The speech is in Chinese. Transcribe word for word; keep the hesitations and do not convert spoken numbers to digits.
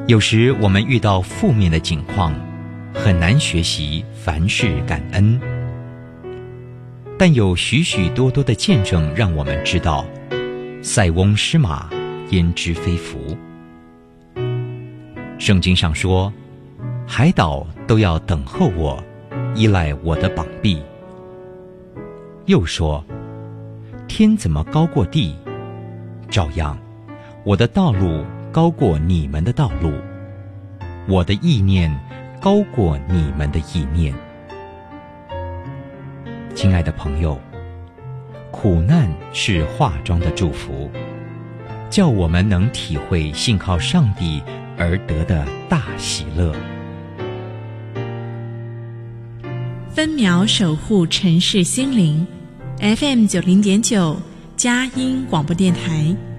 有时我们遇到负面的境况，很难学习凡事感恩。但有许许多多的见证让我们知道，塞翁失马，焉知非福。圣经上说，海岛都要等候我，依赖我的膀臂。又说，天怎么高过地，照样我的道路高过你们的道路，我的意念高过你们的意念。亲爱的朋友，苦难是化妆的祝福，叫我们能体会信靠上帝而得的大喜乐。 分秒守护城市心灵 ，F M 九零点九佳音广播电台。